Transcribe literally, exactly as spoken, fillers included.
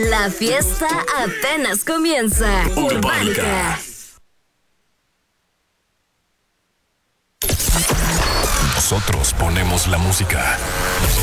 La fiesta apenas comienza. Urbánica. Nosotros ponemos la música.